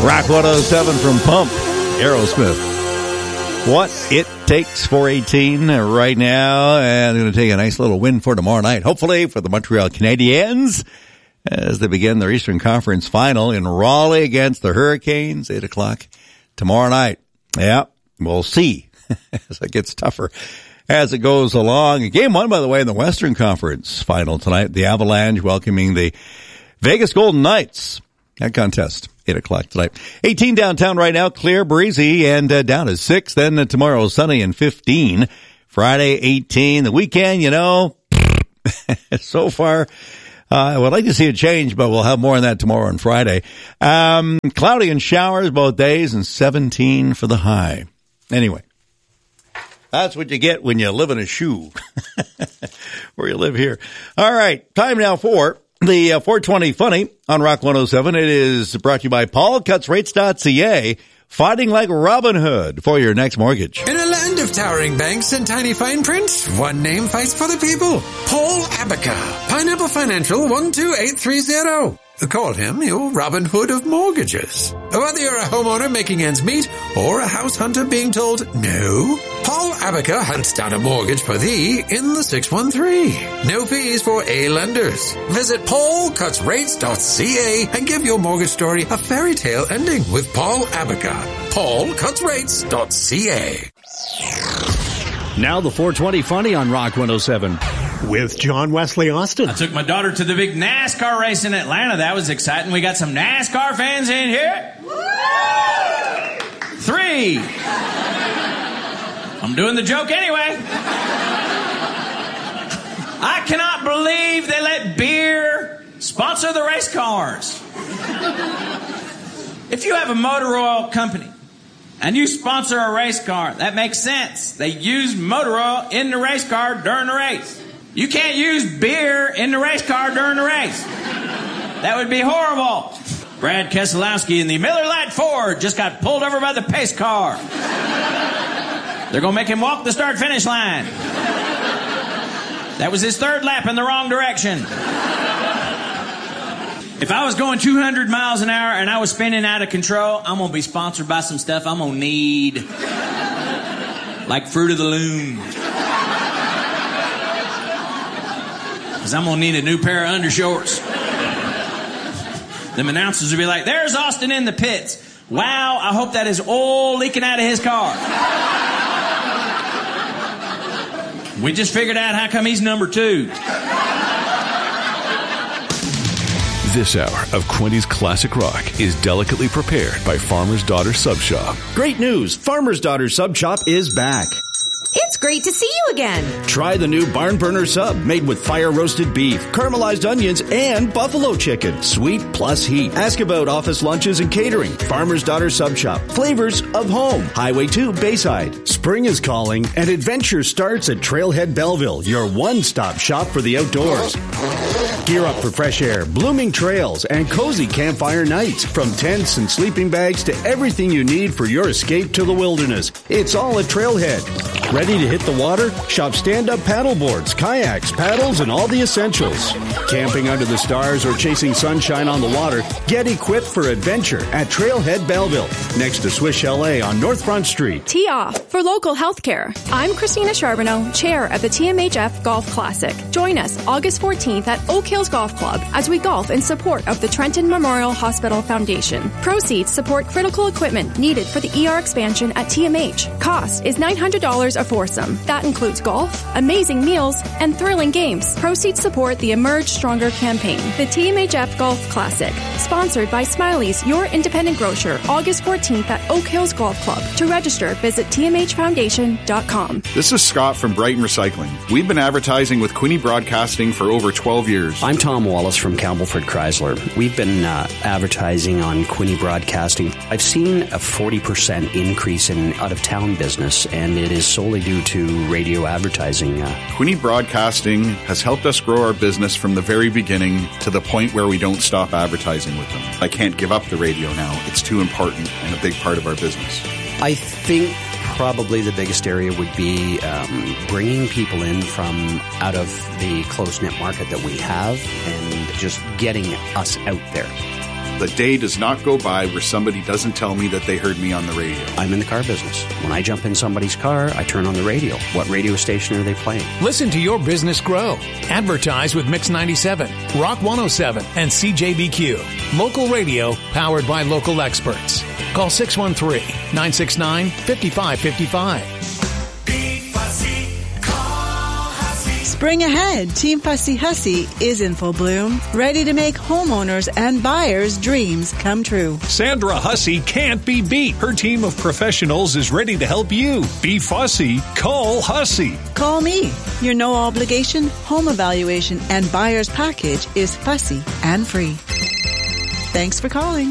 Rock 107 from Pump, Aerosmith. What it takes for 18 right now, and going to take a nice little win for tomorrow night, hopefully for the Montreal Canadiens as they begin their Eastern Conference final in Raleigh against the Hurricanes, 8 o'clock tomorrow night. Yeah, we'll see as it gets tougher as it goes along. Game one, by the way, in the Western Conference final tonight, the Avalanche welcoming the Vegas Golden Knights. That contest, 8 o'clock tonight. 18 downtown right now, clear, breezy, and down to 6. Then tomorrow, sunny and 15. Friday, 18. The weekend, you know, so far, I would like to see a change, but we'll have more on that tomorrow and Friday. Cloudy and showers both days, and 17 for the high. Anyway, that's what you get when you live in a shoe where you live here. All right, time now for the 420 Funny on Rock 107. It is brought to you by PaulCutsRates.ca. Fighting like Robin Hood for your next mortgage. In a land of towering banks and tiny fine print, one name fights for the people. Paul Abaca. Pineapple Financial 12830. Call him your Robin Hood of mortgages. Whether you're a homeowner making ends meet or a house hunter being told no, Paul Abaca hunts down a mortgage for thee in the 613. No fees for A-lenders. Visit PaulCutsRates.ca and give your mortgage story a fairy tale ending with Paul Abaca. PaulCutsRates.ca. Now the 420 Funny on Rock 107. With John Wesley Austin. I took my daughter to the big NASCAR race in Atlanta. That was exciting. We got some NASCAR fans in here. 3. I'm doing the joke anyway. I cannot believe they let beer sponsor the race cars. If you have a motor oil company and you sponsor a race car, that makes sense. They use motor oil in the race car during the race. You can't use beer in the race car during the race. That would be horrible. Brad Keselowski in the Miller Lite Ford just got pulled over by the pace car. They're going to make him walk the start-finish line. That was his 3rd lap in the wrong direction. If I was going 200 miles an hour and I was spinning out of control, I'm going to be sponsored by some stuff I'm going to need. Like Fruit of the Loom. Because I'm going to need a new pair of undershorts. Them announcers will be like, there's Austin in the pits. Wow, I hope that is oil leaking out of his car. We just figured out how come he's number 2. This hour of Quinty's Classic Rock is delicately prepared by Farmer's Daughter Sub Shop. Great news! Farmer's Daughter Sub Shop is back. It's great to see you again. Try the new Barn Burner Sub, made with fire-roasted beef, caramelized onions, and buffalo chicken. Sweet plus heat. Ask about office lunches and catering. Farmer's Daughter Sub Shop. Flavors of home. Highway 2, Bayside. Spring is calling, and adventure starts at Trailhead Belleville, your one-stop shop for the outdoors. Gear up for fresh air, blooming trails, and cozy campfire nights. From tents and sleeping bags to everything you need for your escape to the wilderness. It's all at Trailhead. Ready to hit the water? Shop stand-up paddle boards, kayaks, paddles, and all the essentials. Camping under the stars or chasing sunshine on the water? Get equipped for adventure at Trailhead Belleville, next to Swiss Chalet on North Front Street. Tee off for local healthcare. I'm Christina Charbonneau, chair of the TMHF Golf Classic. Join us August 14th at Oak Hills Golf Club as we golf in support of the Trenton Memorial Hospital Foundation. Proceeds support critical equipment needed for the ER expansion at TMH. Cost is $900 a foursome. That includes golf, amazing meals, and thrilling games. Proceeds support the Emerge Stronger campaign. The TMHF Golf Classic, sponsored by Smiley's, your independent grocer, August 14th at Oak Hills Golf Club. To register, visit tmhfoundation.com. This is Scott from Brighton Recycling. We've been advertising with Quinte Broadcasting for over 12 years. I'm Tom Wallace from Campbellford Chrysler. We've been advertising on Quinte Broadcasting. I've seen a 40% increase in out-of-town business, and it is solely due to radio advertising. Quinte Broadcasting has helped us grow our business from the very beginning to the point where we don't stop advertising with them. I can't give up the radio now. It's too important and a big part of our business. I think probably the biggest area would be bringing people in from out of the close-knit market that we have and just getting us out there. The day does not go by where somebody doesn't tell me that they heard me on the radio. I'm in the car business. When I jump in somebody's car, I turn on the radio. What radio station are they playing? Listen to your business grow. Advertise with Mix 97, Rock 107, and CJBQ. Local radio powered by local experts. Call 613-969-5555. Spring ahead, Team Fussy Hussy is in full bloom, ready to make homeowners and buyers' dreams come true. Sandra Hussey can't be beat. Her team of professionals is ready to help you. Be fussy. Call Hussey. Call me. Your no obligation home evaluation and buyer's package is fussy and free. Thanks for calling.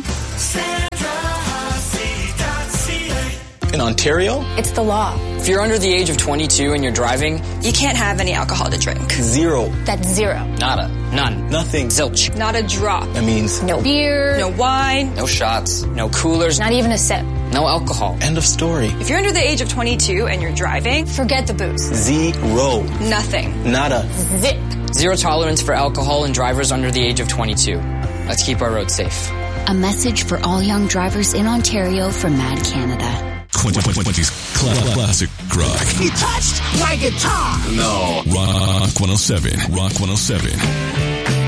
In Ontario, it's the law. If you're under the age of 22 and you're driving, you can't have any alcohol to drink. Zero. That's zero. Nada. None. Nothing. Zilch. Not a drop. That means no beer, no wine, no shots, no coolers, not even a sip. No alcohol. End of story. If you're under the age of 22 and you're driving, forget the booze. Zero. Nothing. Nada. Zip. Zero tolerance for alcohol in drivers under the age of 22. Let's keep our roads safe. A message for all young drivers in Ontario from Mad Canada. 2020's classic rock. He touched my guitar. No. Rock 107. Rock 107.